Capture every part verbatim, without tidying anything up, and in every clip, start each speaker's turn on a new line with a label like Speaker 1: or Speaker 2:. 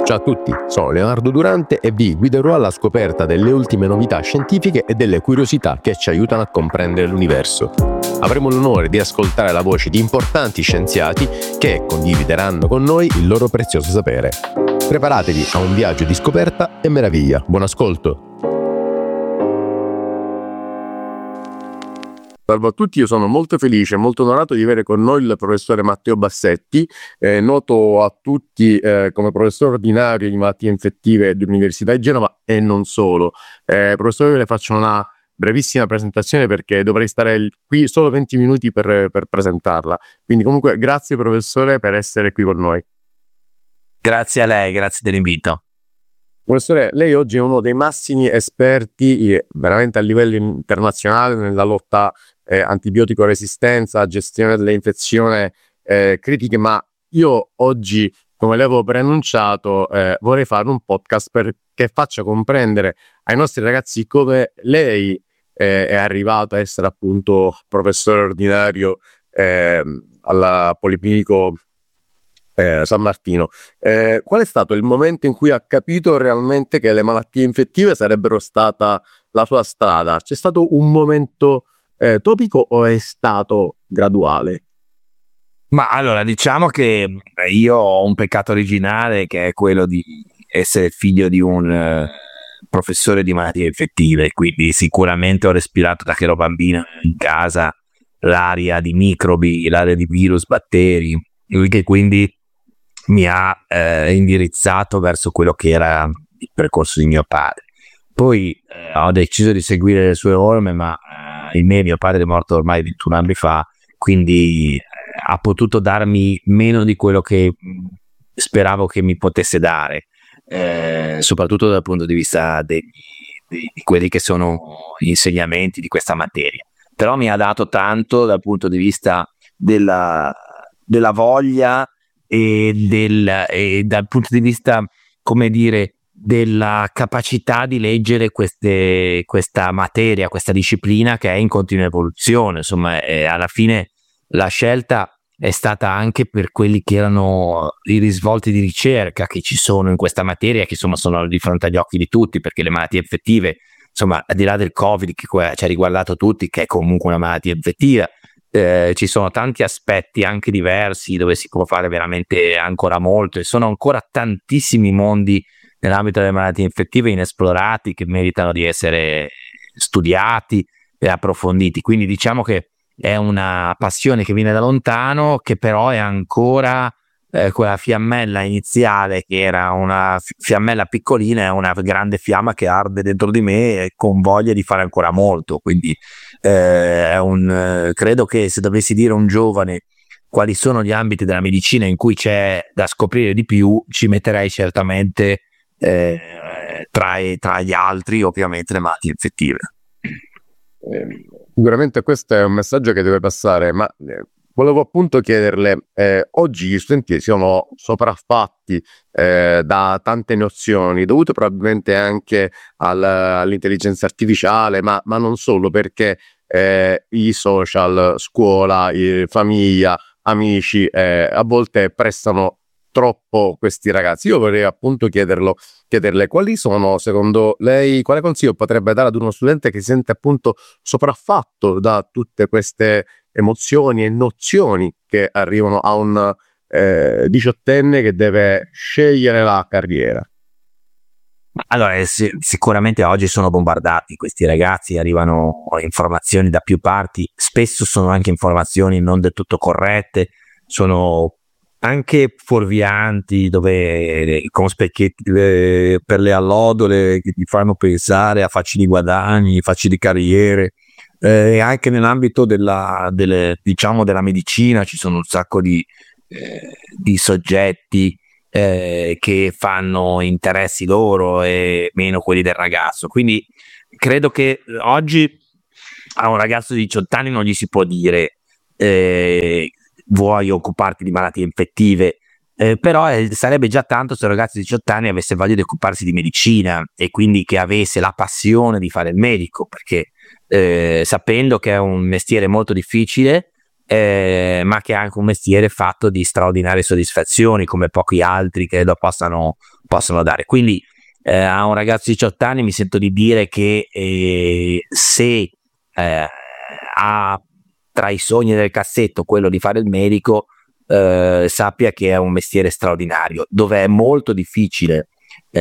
Speaker 1: Ciao a tutti, sono Leonardo Durante e vi guiderò alla scoperta delle ultime novità scientifiche e delle curiosità che ci aiutano a comprendere l'universo. Avremo l'onore di ascoltare la voce di importanti scienziati che condivideranno con noi il loro prezioso sapere. Preparatevi a un viaggio di scoperta e meraviglia. Buon ascolto! Salve a tutti, io sono molto felice e molto onorato di avere con noi il professore Matteo Bassetti, eh, noto a tutti eh, come professore ordinario di malattie infettive dell'Università di Genova e non solo. Eh, professore, le faccio una brevissima presentazione perché dovrei stare qui solo venti minuti per, per presentarla. Quindi comunque grazie professore per essere qui con noi.
Speaker 2: Grazie a lei, grazie dell'invito.
Speaker 1: Professore, lei oggi è uno dei massimi esperti eh, veramente a livello internazionale nella lotta eh, antibiotico resistenza, gestione delle infezioni eh, critiche, ma io oggi, come le avevo preannunciato, eh, vorrei fare un podcast perché faccia comprendere ai nostri ragazzi come lei eh, è arrivato a essere appunto professore ordinario eh, al Policlinico Eh, San Martino. Eh, qual è stato il momento in cui ha capito realmente che le malattie infettive sarebbero stata la sua strada? C'è stato un momento eh, topico o è stato graduale?
Speaker 2: Ma allora, diciamo che io ho un peccato originale che è quello di essere figlio di un eh, professore di malattie infettive, quindi sicuramente ho respirato da che ero bambino in casa l'aria di microbi, l'aria di virus, batteri, che quindi mi ha eh, indirizzato verso quello che era il percorso di mio padre. Poi eh, ho deciso di seguire le sue orme, ma eh, il mio, mio padre è morto ormai ventuno anni fa, quindi eh, ha potuto darmi meno di quello che mh, speravo che mi potesse dare, eh, soprattutto dal punto di vista dei, dei, di quelli che sono gli insegnamenti di questa materia. Però mi ha dato tanto dal punto di vista della, della voglia e, del, e dal punto di vista, come dire, della capacità di leggere queste, questa materia, questa disciplina che è in continua evoluzione. Insomma, eh, alla fine la scelta è stata anche per quelli che erano i risvolti di ricerca che ci sono in questa materia, che insomma sono di fronte agli occhi di tutti, perché le malattie infettive, insomma, al di là del Covid che ci ha riguardato tutti, che è comunque una malattia infettiva, Eh, ci sono tanti aspetti anche diversi dove si può fare veramente ancora molto e sono ancora tantissimi mondi nell'ambito delle malattie infettive inesplorati che meritano di essere studiati e approfonditi. Quindi diciamo che è una passione che viene da lontano, che però è ancora eh, quella fiammella iniziale che era una fiammella piccolina, è una grande fiamma che arde dentro di me e con voglia di fare ancora molto. Quindi eh, è un, eh, credo che se dovessi dire a un giovane quali sono gli ambiti della medicina in cui c'è da scoprire di più, ci metterei certamente eh, tra, tra gli altri ovviamente le malattie infettive.
Speaker 1: Eh, sicuramente questo è un messaggio che deve passare, ma eh, volevo appunto chiederle, eh, oggi gli studenti sono sopraffatti eh, da tante nozioni, dovute probabilmente anche al, all'intelligenza artificiale, ma, ma non solo, perché eh, i social, scuola, eh, famiglia, amici, eh, a volte prestano troppo questi ragazzi. Io vorrei appunto chiederlo, chiederle quali sono secondo lei, quale consiglio potrebbe dare ad uno studente che si sente appunto sopraffatto da tutte queste emozioni e nozioni che arrivano a un eh, diciottenne che deve scegliere la carriera.
Speaker 2: Allora, eh, sì, sicuramente oggi sono bombardati questi ragazzi, arrivano informazioni da più parti, spesso sono anche informazioni non del tutto corrette, sono anche fuorvianti, dove con specchietti le, per le allodole che ti fanno pensare a facili guadagni, facili carriere. Eh, anche nell'ambito della, delle, diciamo della medicina ci sono un sacco di, eh, di soggetti eh, che fanno interessi loro e meno quelli del ragazzo. Quindi credo che oggi a un ragazzo di diciotto anni non gli si può dire eh, vuoi occuparti di malattie infettive, eh, però eh, sarebbe già tanto se un ragazzo di diciotto anni avesse voglia di occuparsi di medicina e quindi che avesse la passione di fare il medico, perché eh, sapendo che è un mestiere molto difficile, eh, ma che è anche un mestiere fatto di straordinarie soddisfazioni, come pochi altri che lo possano, possano dare. Quindi eh, a un ragazzo di diciotto anni mi sento di dire che eh, se eh, ha tra i sogni del cassetto quello di fare il medico, eh, sappia che è un mestiere straordinario, dove è molto difficile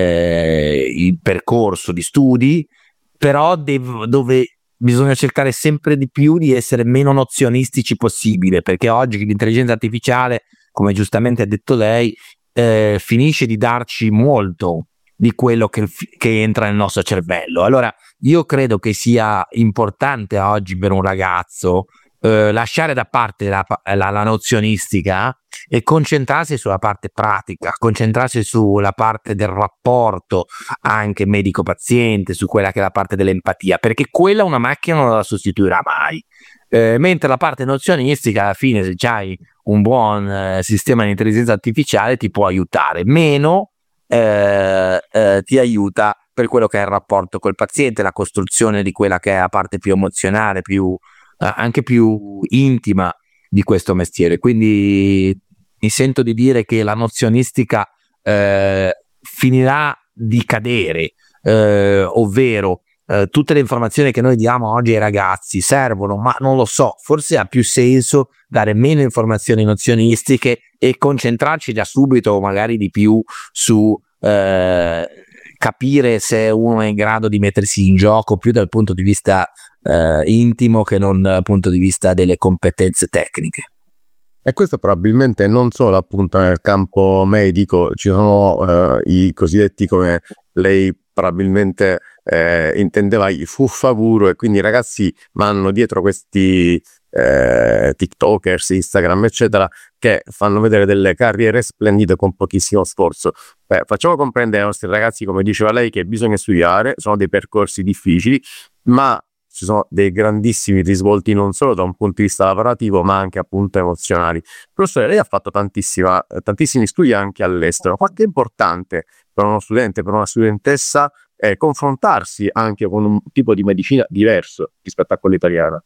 Speaker 2: eh, il percorso di studi, però dev- dove bisogna cercare sempre di più di essere meno nozionistici possibile, perché oggi l'intelligenza artificiale, come giustamente ha detto lei, eh, finisce di darci molto di quello che, che entra nel nostro cervello. Allora io credo che sia importante oggi per un ragazzo eh, lasciare da parte la, la, la nozionistica e concentrarsi sulla parte pratica, concentrarsi sulla parte del rapporto anche medico-paziente, su quella che è la parte dell'empatia, perché quella una macchina non la sostituirà mai. Eh, mentre la parte nozionistica, alla fine, se hai un buon eh, sistema di intelligenza artificiale, ti può aiutare, meno eh, eh, ti aiuta per quello che è il rapporto col paziente, la costruzione di quella che è la parte più emozionale, più eh, anche più intima di questo mestiere. Quindi mi sento di dire che la nozionistica eh, finirà di cadere, eh, ovvero eh, tutte le informazioni che noi diamo oggi ai ragazzi servono, ma non lo so, forse ha più senso dare meno informazioni nozionistiche e concentrarci da subito magari di più su eh, capire se uno è in grado di mettersi in gioco più dal punto di vista eh, intimo che non dal punto di vista delle competenze tecniche.
Speaker 1: E questo probabilmente non solo appunto nel campo medico, ci sono eh, i cosiddetti, come lei probabilmente eh, intendeva, i fuffaguru, e quindi i ragazzi vanno dietro questi eh, TikTokers, Instagram eccetera, che fanno vedere delle carriere splendide con pochissimo sforzo. Beh, facciamo comprendere ai nostri ragazzi, come diceva lei, che bisogna studiare, sono dei percorsi difficili, ma ci sono dei grandissimi risvolti non solo da un punto di vista lavorativo ma anche appunto emozionali. Professore, lei ha fatto tantissima, tantissimi studi anche all'estero. Quanto è importante per uno studente, per una studentessa eh, confrontarsi anche con un tipo di medicina diverso rispetto a quello italiano?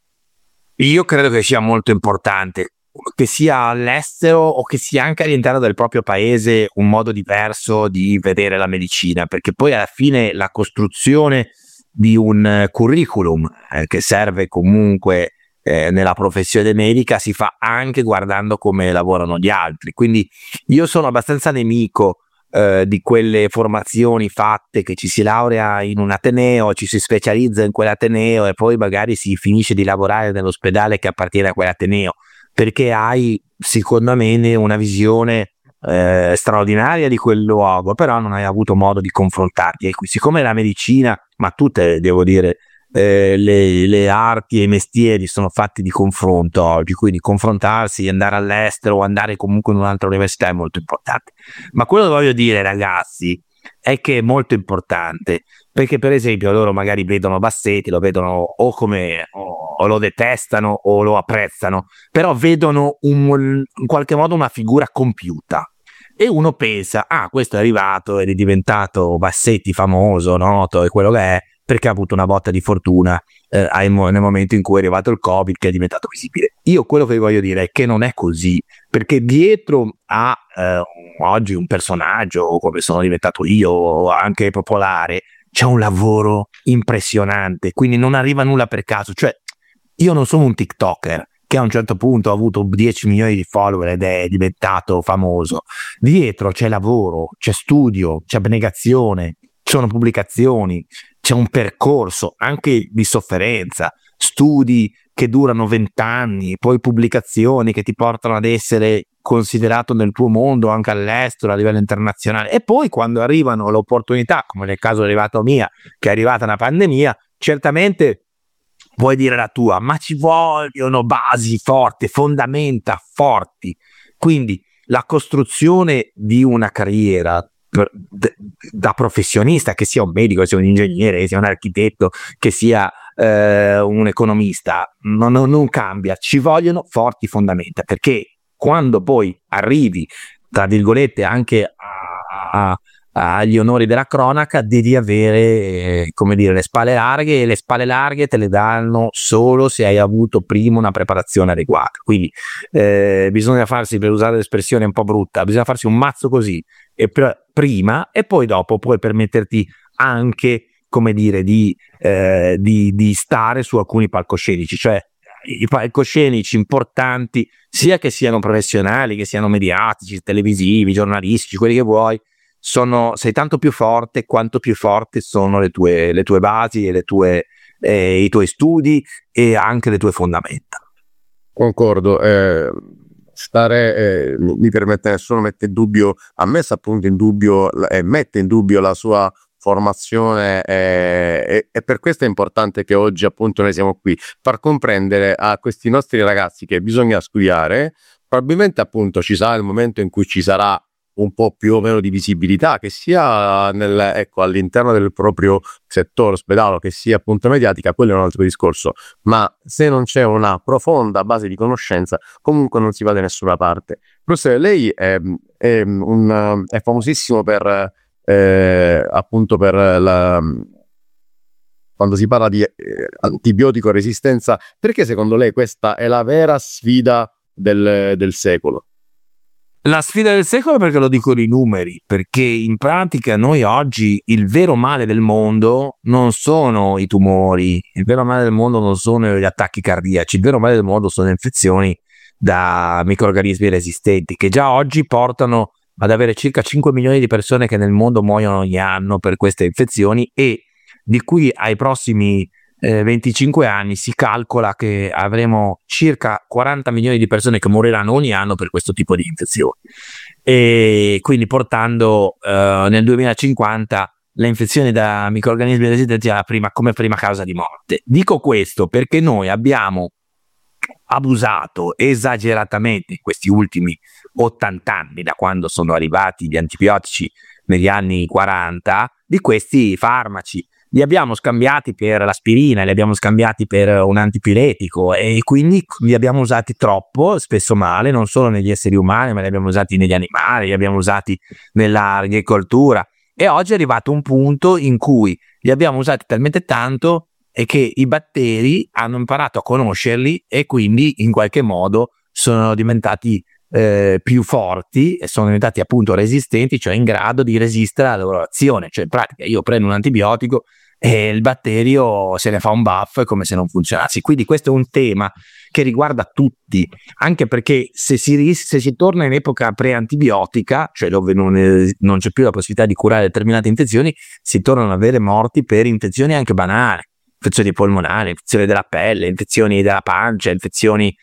Speaker 2: Io credo che sia molto importante, che sia all'estero o che sia anche all'interno del proprio paese, un modo diverso di vedere la medicina, perché poi alla fine la costruzione di un curriculum eh, che serve comunque eh, nella professione medica si fa anche guardando come lavorano gli altri. Quindi io sono abbastanza nemico eh, di quelle formazioni fatte che ci si laurea in un ateneo, ci si specializza in quell'ateneo e poi magari si finisce di lavorare nell'ospedale che appartiene a quell'ateneo, perché hai, secondo me, una visione Eh, straordinaria di quel luogo, però non hai avuto modo di confrontarti. E qui, siccome la medicina, ma tutte, devo dire, eh, le, le arti e i mestieri sono fatti di confronto oggi, quindi confrontarsi, andare all'estero o andare comunque in un'altra università è molto importante. Ma quello che voglio dire, ragazzi, è che è molto importante, perché per esempio loro magari vedono Bassetti, lo vedono o come o, o lo detestano o lo apprezzano, però vedono un, in qualche modo una figura compiuta. E uno pensa, ah, questo è arrivato ed è diventato Bassetti famoso, noto e quello che è, perché ha avuto una botta di fortuna eh, nel momento in cui è arrivato il Covid, che è diventato visibile. Io quello che vi voglio dire è che non è così, perché dietro a eh, oggi un personaggio, come sono diventato io, anche popolare, c'è un lavoro impressionante, quindi non arriva nulla per caso. Cioè, io non sono un TikToker che a un certo punto ha avuto dieci milioni di follower ed è diventato famoso. Dietro c'è lavoro, c'è studio, c'è abnegazione, ci sono pubblicazioni, c'è un percorso anche di sofferenza, studi che durano vent'anni, poi pubblicazioni che ti portano ad essere considerato nel tuo mondo anche all'estero a livello internazionale, e poi quando arrivano le opportunità, come nel caso è arrivato mia, che è arrivata una pandemia, certamente puoi dire la tua, ma ci vogliono basi forti, fondamenta forti. Quindi la costruzione di una carriera da professionista, che sia un medico, che sia un ingegnere, che sia un architetto, che sia eh, un economista, non, non cambia, ci vogliono forti fondamenta, perché quando poi arrivi, tra virgolette, anche a, a, agli onori della cronaca, devi avere eh, come dire le spalle larghe, e le spalle larghe te le danno solo se hai avuto prima una preparazione adeguata. Quindi eh, bisogna farsi, per usare l'espressione un po' brutta, bisogna farsi un mazzo così e pr- prima, e poi dopo puoi permetterti anche, come dire, di, eh, di, di stare su alcuni palcoscenici, cioè i palcoscenici importanti, sia che siano professionali, che siano mediatici, televisivi, giornalistici, quelli che vuoi, sono, sei tanto più forte quanto più forti sono le tue, le tue basi e le tue, eh, i tuoi studi e anche le tue fondamenta.
Speaker 1: Concordo, eh, stare, eh, mi permette, nessuno mette in dubbio, ha messo appunto in dubbio e eh, mette in dubbio la sua formazione eh, e, e per questo è importante che oggi appunto noi siamo qui, far comprendere a questi nostri ragazzi che bisogna studiare. Probabilmente appunto ci sarà il momento in cui ci sarà un po' più o meno di visibilità, che sia nel, ecco, all'interno del proprio settore ospedale, che sia appunto mediatica, quello è un altro discorso, ma se non c'è una profonda base di conoscenza comunque non si va da nessuna parte. Professore, lei è, è, un, è famosissimo per eh, appunto per la, quando si parla di eh, antibiotico resistenza, perché secondo lei questa è la vera sfida del, del secolo?
Speaker 2: La sfida del secolo perché lo dicono i numeri, perché in pratica noi oggi il vero male del mondo non sono i tumori, il vero male del mondo non sono gli attacchi cardiaci, il vero male del mondo sono le infezioni da microrganismi resistenti, che già oggi portano ad avere circa cinque milioni di persone che nel mondo muoiono ogni anno per queste infezioni, e di cui ai prossimi Eh, venticinque anni si calcola che avremo circa quaranta milioni di persone che moriranno ogni anno per questo tipo di infezioni, e quindi portando eh, nel duemilacinquanta le infezioni da microrganismi resistenti alla prima, come prima causa di morte. Dico questo perché noi abbiamo abusato esageratamente in questi ultimi ottanta anni, da quando sono arrivati gli antibiotici negli anni quaranta, di questi farmaci. Li abbiamo scambiati per l'aspirina, li abbiamo scambiati per un antipiretico, e quindi li abbiamo usati troppo, spesso male, non solo negli esseri umani, ma li abbiamo usati negli animali, li abbiamo usati nell'agricoltura, e oggi è arrivato un punto in cui li abbiamo usati talmente tanto e che i batteri hanno imparato a conoscerli, e quindi in qualche modo sono diventati eh, più forti e sono diventati appunto resistenti, cioè in grado di resistere alla loro azione. Cioè in pratica io prendo un antibiotico e il batterio se ne fa un buff come se non funzionasse. Quindi questo è un tema che riguarda tutti, anche perché se si, se si torna in epoca pre-antibiotica, cioè dove non, è, non c'è più la possibilità di curare determinate infezioni, si tornano ad avere morti per infezioni anche banali, infezioni polmonari, infezioni della pelle, infezioni della pancia, infezioni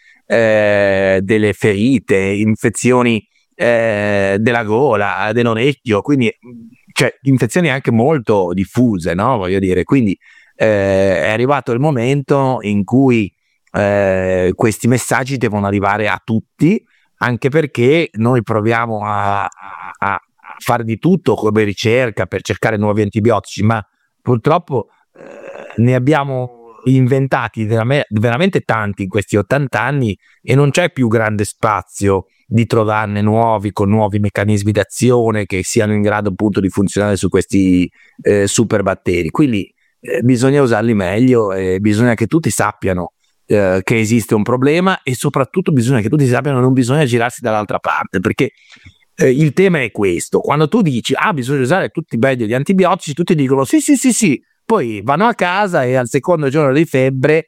Speaker 2: eh, delle ferite, infezioni eh, della gola, dell'orecchio, quindi cioè infezioni anche molto diffuse, no? Voglio dire, quindi eh, è arrivato il momento in cui eh, questi messaggi devono arrivare a tutti, anche perché noi proviamo a, a, a fare di tutto come ricerca per cercare nuovi antibiotici, ma purtroppo eh, ne abbiamo inventati veramente, veramente tanti in questi ottanta anni, e non c'è più grande spazio di trovarne nuovi con nuovi meccanismi d'azione che siano in grado appunto di funzionare su questi eh, super batteri. Quindi eh, bisogna usarli meglio, e bisogna che tutti sappiano eh, che esiste un problema, e soprattutto bisogna che tutti sappiano che non bisogna girarsi dall'altra parte, perché eh, il tema è questo: quando tu dici ah bisogna usare tutti meglio gli antibiotici, tutti dicono sì sì sì sì, poi vanno a casa e al secondo giorno di febbre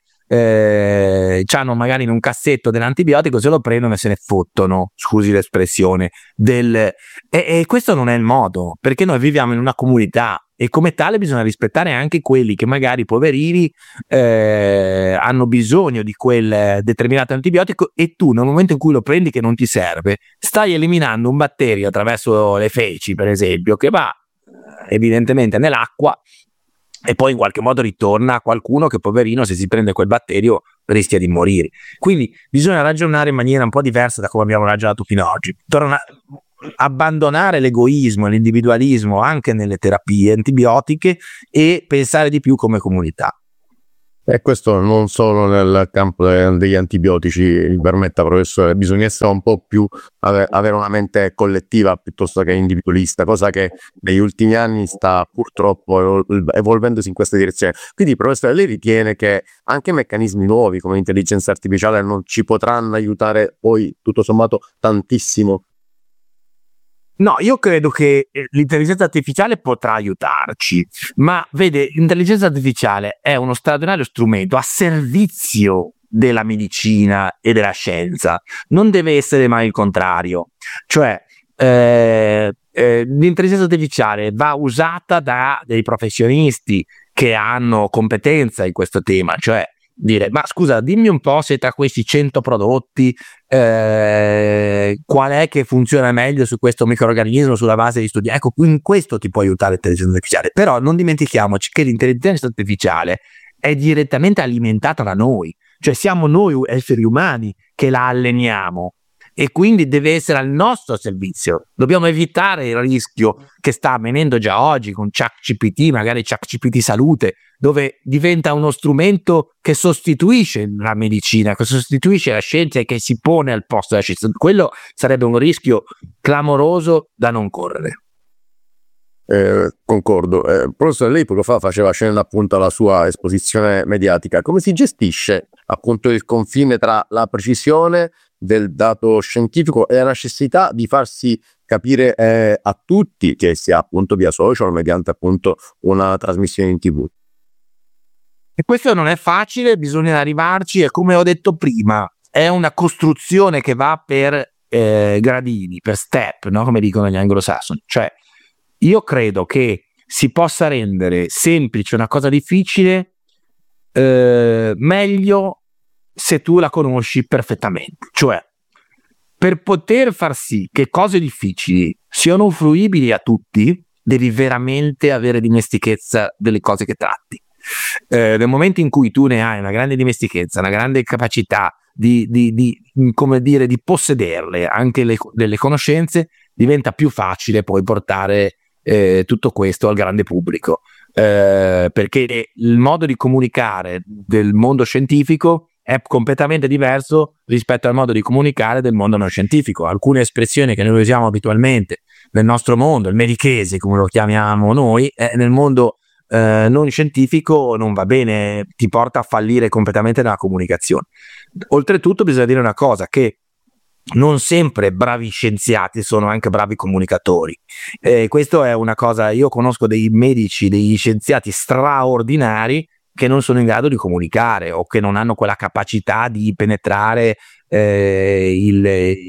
Speaker 2: eh, c'hanno magari in un cassetto dell'antibiotico, se lo prendono e se ne fottono, scusi l'espressione, del... e, e questo non è il modo, perché noi viviamo in una comunità, e come tale bisogna rispettare anche quelli che magari, poverini, eh, hanno bisogno di quel determinato antibiotico, e tu nel momento in cui lo prendi che non ti serve, stai eliminando un batterio attraverso le feci, per esempio, che va evidentemente nell'acqua, e poi in qualche modo ritorna a qualcuno che, poverino, se si prende quel batterio rischia di morire. Quindi bisogna ragionare in maniera un po' diversa da come abbiamo ragionato fino ad oggi. Torna, abbandonare l'egoismo e l'individualismo anche nelle terapie antibiotiche, e pensare di più come comunità.
Speaker 1: E questo non solo nel campo degli antibiotici, mi permetta professore, bisogna essere un po' più, avere una mente collettiva piuttosto che individualista, cosa che negli ultimi anni sta purtroppo evolvendosi in questa direzione. Quindi professore, lei ritiene che anche meccanismi nuovi come l'intelligenza artificiale non ci potranno aiutare poi tutto sommato tantissimo?
Speaker 2: No, io credo che l'intelligenza artificiale potrà aiutarci, ma vede, l'intelligenza artificiale è uno straordinario strumento a servizio della medicina e della scienza, non deve essere mai il contrario. Cioè, eh, eh, l'intelligenza artificiale va usata da dei professionisti che hanno competenza in questo tema, cioè dire, ma scusa, dimmi un po' se tra questi cento prodotti eh, qual è che funziona meglio su questo microorganismo sulla base di studi. Ecco, in questo ti può aiutare l'intelligenza artificiale, però non dimentichiamoci che l'intelligenza artificiale è direttamente alimentata da noi, cioè siamo noi esseri umani che la alleniamo e quindi deve essere al nostro servizio. Dobbiamo evitare il rischio che sta avvenendo già oggi con ChatGPT, magari ChatGPT Salute, dove diventa uno strumento che sostituisce la medicina, che sostituisce la scienza e che si pone al posto della scienza. Quello sarebbe un rischio clamoroso da non correre.
Speaker 1: Eh, concordo. Eh, professore, lei poco fa faceva cenno appunto alla sua esposizione mediatica. Come si gestisce appunto il confine tra la precisione del dato scientifico e la necessità di farsi capire eh, a tutti, che sia appunto via social, mediante appunto una trasmissione in tivù?
Speaker 2: E questo non è facile, bisogna arrivarci e come ho detto prima, è una costruzione che va per eh, gradini, per step, no? Come dicono gli anglosassoni. Cioè, io credo che si possa rendere semplice una cosa difficile eh, meglio se tu la conosci perfettamente. Cioè, per poter far sì che cose difficili siano fruibili a tutti, devi veramente avere dimestichezza delle cose che tratti. Eh, nel momento in cui tu ne hai una grande dimestichezza, una grande capacità di, di, di, come dire, di possederle, anche le, delle conoscenze, diventa più facile poi portare eh, tutto questo al grande pubblico. Eh, perché il modo di comunicare del mondo scientifico è completamente diverso rispetto al modo di comunicare del mondo non scientifico. Alcune espressioni che noi usiamo abitualmente nel nostro mondo, il medichese come lo chiamiamo noi, eh, nel mondo eh, non scientifico non va bene, ti porta a fallire completamente nella comunicazione. Oltretutto bisogna dire una cosa, che non sempre bravi scienziati sono anche bravi comunicatori. Eh, questo è una cosa, io conosco dei medici, degli scienziati straordinari che non sono in grado di comunicare o che non hanno quella capacità di penetrare eh, il,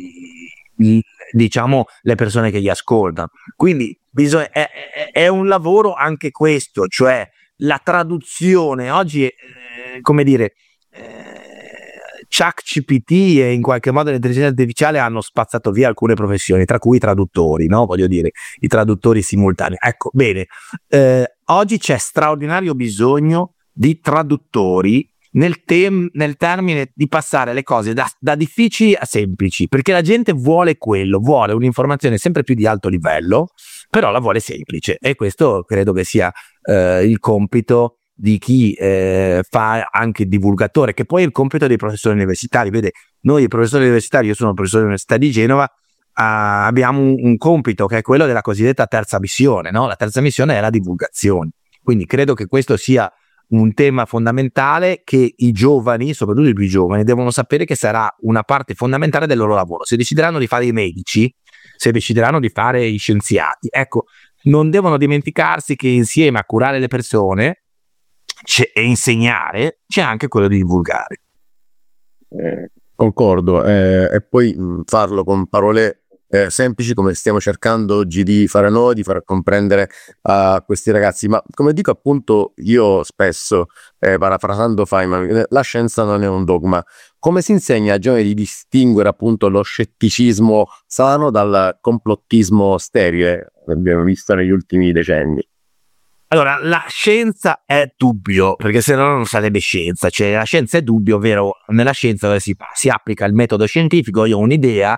Speaker 2: il, diciamo le persone che li ascoltano. Quindi bisogna, è, è un lavoro anche questo, cioè la traduzione. Oggi eh, come dire eh, ChatGPT e in qualche modo l'intelligenza artificiale hanno spazzato via alcune professioni, tra cui i traduttori, no? Voglio dire, i traduttori simultanei. Ecco, bene, eh, oggi c'è straordinario bisogno di traduttori nel, tem- nel termine di passare le cose da, da difficili a semplici, perché la gente vuole quello, vuole un'informazione sempre più di alto livello, però la vuole semplice, e questo credo che sia eh, il compito di chi eh, fa anche divulgatore, che poi è il compito dei professori universitari. Vede, noi professori universitari, io sono professore dell'Università di Genova, Uh, abbiamo un, un compito che è quello della cosiddetta terza missione, no? La terza missione è la divulgazione, quindi credo che questo sia un tema fondamentale che i giovani, soprattutto i più giovani, devono sapere che sarà una parte fondamentale del loro lavoro. Se decideranno di fare i medici, se decideranno di fare gli scienziati, ecco, non devono dimenticarsi che insieme a curare le persone e insegnare c'è anche quello di divulgare.
Speaker 1: Eh, concordo, eh, e poi mh, farlo con parole Eh, semplici, come stiamo cercando oggi di fare noi, di far comprendere a questi ragazzi. Ma come dico appunto io spesso, eh, parafrasando Feynman, la scienza non è un dogma. Come si insegna ai giovani di distinguere appunto lo scetticismo sano dal complottismo sterile, che abbiamo visto negli ultimi decenni?
Speaker 2: Allora, la scienza è dubbio, perché se no non sarebbe scienza. Cioè, la scienza è dubbio, ovvero nella scienza si, si applica il metodo scientifico, io ho un'idea,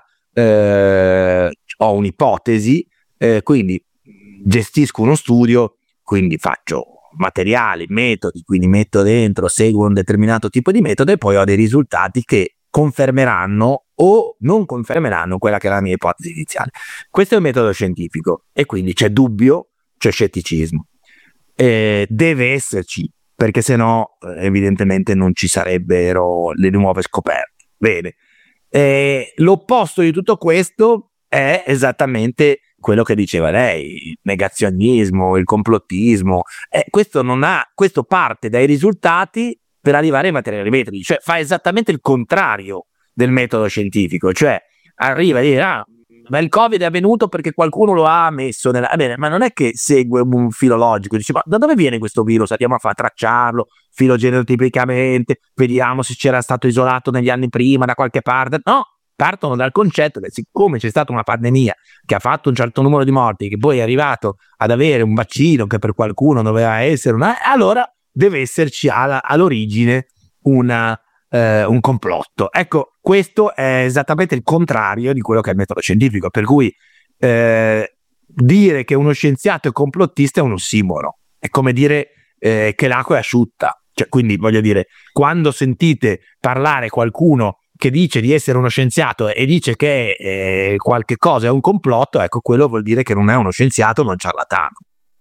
Speaker 2: Eh, ho un'ipotesi, eh, quindi gestisco uno studio, quindi faccio materiali, metodi, quindi metto dentro, seguo un determinato tipo di metodo e poi ho dei risultati che confermeranno o non confermeranno quella che è la mia ipotesi iniziale. Questo è un metodo scientifico e quindi c'è dubbio, c'è scetticismo. Eh, deve esserci, perché se no evidentemente non ci sarebbero le nuove scoperte. Bene, eh, l'opposto di tutto questo è esattamente quello che diceva lei, il negazionismo, il complottismo. Eh, questo non ha, questo parte dai risultati per arrivare ai materiali metodi, cioè fa esattamente il contrario del metodo scientifico, cioè arriva a dire ah, ma il Covid è avvenuto perché qualcuno lo ha messo nella... Bene, ma non è che segue un filo logico, dice ma da dove viene questo virus? Andiamo a far tracciarlo filogenotipicamente, vediamo se c'era stato isolato negli anni prima da qualche parte. No, partono dal concetto che siccome c'è stata una pandemia che ha fatto un certo numero di morti, che poi è arrivato ad avere un vaccino che per qualcuno doveva essere una... allora deve esserci alla, all'origine una, eh, un complotto. Ecco, questo è esattamente il contrario di quello che è il metodo scientifico, per cui eh, dire che uno scienziato è complottista è un ossimoro, è come dire eh, che l'acqua è asciutta. Cioè, quindi voglio dire, quando sentite parlare qualcuno che dice di essere uno scienziato e dice che eh, qualche cosa è un complotto, ecco, quello vuol dire che non è uno scienziato, ma un ciarlatano.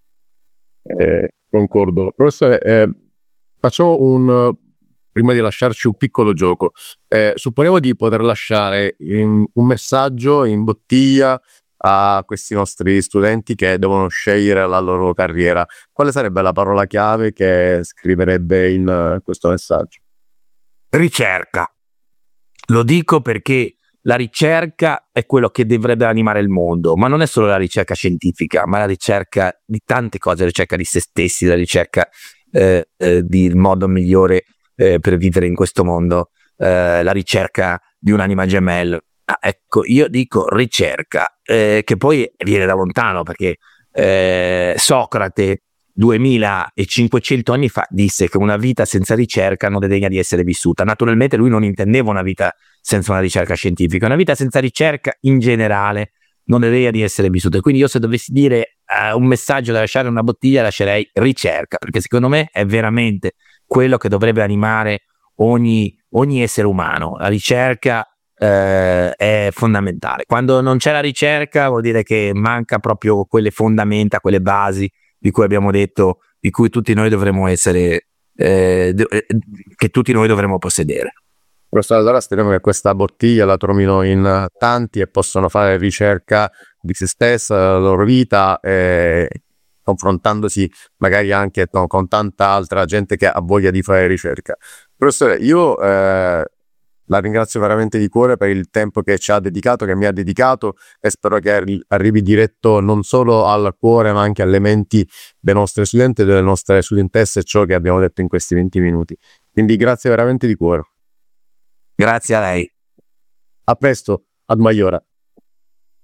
Speaker 1: Eh, concordo. Professore, eh, facciamo un, prima di lasciarci un piccolo gioco. Eh, supponiamo di poter lasciare in, un messaggio in bottiglia a questi nostri studenti che devono scegliere la loro carriera. Quale sarebbe la parola chiave che scriverebbe in uh, questo messaggio?
Speaker 2: Ricerca. Lo dico perché la ricerca è quello che dovrebbe animare il mondo, ma non è solo la ricerca scientifica, ma la ricerca di tante cose, la ricerca di se stessi, la ricerca eh, eh, del modo migliore eh, per vivere in questo mondo, eh, la ricerca di un'anima gemella. Ah, ecco, io dico ricerca, eh, che poi viene da lontano, perché eh, Socrate duemilacinquecento anni fa disse che una vita senza ricerca non è degna di essere vissuta. Naturalmente lui non intendeva una vita senza una ricerca scientifica, una vita senza ricerca in generale non è degna di essere vissuta. Quindi io se dovessi dire uh, un messaggio da lasciare in una bottiglia lascerei ricerca, perché secondo me è veramente quello che dovrebbe animare ogni, ogni essere umano. La ricerca eh, è fondamentale. Quando non c'è la ricerca vuol dire che manca proprio quelle fondamenta, quelle basi di cui abbiamo detto, di cui tutti noi dovremmo essere, eh, che tutti noi dovremmo possedere.
Speaker 1: Professore, allora speriamo che questa bottiglia la trovino in tanti e possano fare ricerca di se stessa, della loro vita, eh, confrontandosi magari anche no, con tanta altra gente che ha voglia di fare ricerca. Professore, io eh, la ringrazio veramente di cuore per il tempo che ci ha dedicato, che mi ha dedicato, e spero che arri- arrivi diretto non solo al cuore ma anche alle menti dei nostri studenti e delle nostre studentesse ciò che abbiamo detto in questi venti minuti. Quindi grazie veramente di cuore.
Speaker 2: Grazie a lei.
Speaker 1: A presto, ad Maiora.